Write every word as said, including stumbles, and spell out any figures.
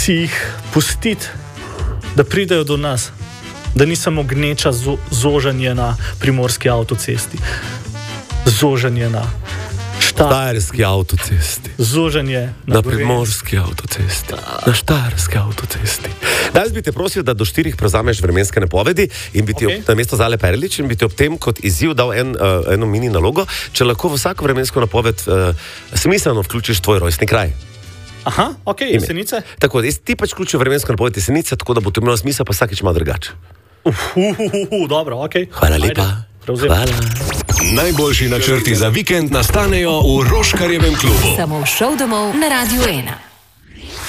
si jih pustiti, da pridejo do nas, da ni samo gneča zo, zožanje na primorski avtocesti, zožanje na štajerski avtocesti, zožanje na, na primorski avtocesti, na štajerski avtocesti. Danes bi te prosil, da do štirih prevzameš vremenske napovedi in bi ti okay. ob, na mesto Zale Perlič in bi ti ob tem kot izziv dal en, uh, eno mini nalogo, če lahko v vsako vremensko napoved uh, smiselno vključiš tvoj rojstni kraj. Aha, ok, Ime. Jesenice. Tako, ti pač vključiš vremensko napoved Jesenice, tako da bo to imelo smisel, pa vsakič malo drugače. Uh, uh, uh, uh, dobro, ok. Hvala lepa. Hvala. Najboljši načrti za vikend nastanejo v Roškarjevem klubu. Samo v šov domov na Radiu ena.